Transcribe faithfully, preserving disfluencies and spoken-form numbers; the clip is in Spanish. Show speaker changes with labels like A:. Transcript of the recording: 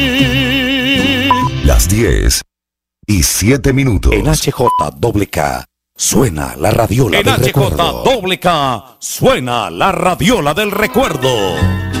A: Las diez y siete minutos.
B: En H J K K suena la radiola
C: en
B: del
C: H J
B: recuerdo.
C: K K suena la radiola del recuerdo.